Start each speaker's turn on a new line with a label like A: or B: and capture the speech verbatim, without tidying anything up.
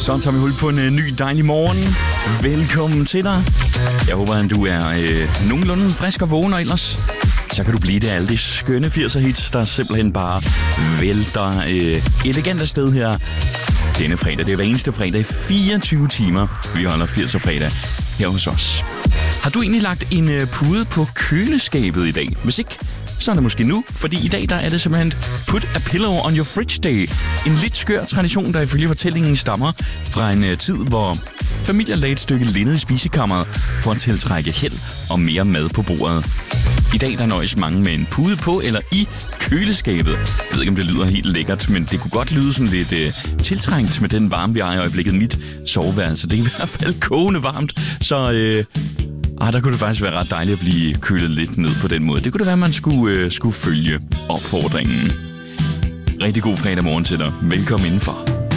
A: Så tager vi hul på en øh, ny dejlig morgen. Velkommen til dig. Jeg håber, at du er øh, nogenlunde frisk og vågen, og ellers så kan du blive det af alle de skønne firser hits, der simpelthen bare vælter øh, elegant afsted her denne fredag. Det er hver eneste fredag i fireogtyve timer, vi holder firser fredag her hos os. Har du egentlig lagt en øh, pude på køleskabet i dag? Hvis ikke, så er det måske nu, fordi i dag der er det simpelthen Put a Pillow on Your Fridge Day. En lidt skør tradition, der ifølge fortællingen stammer fra en uh, tid, hvor familier lagde et stykke linned i spisekammeret for at tiltrække held og mere mad på bordet. I dag der nøjes mange med en pude på eller i køleskabet. Jeg ved ikke, om det lyder helt lækkert, men det kunne godt lyde sådan lidt uh, tiltrængt med den varme, vi har i øjeblikket. Mit soveværelse, det er i hvert fald kogende varmt, så... Uh, Ah, der kunne det faktisk være ret dejligt at blive kølet lidt ned på den måde. Det kunne det være, at man skulle, øh, skulle følge opfordringen. Rigtig god fredag morgen til dig. Velkommen indenfor.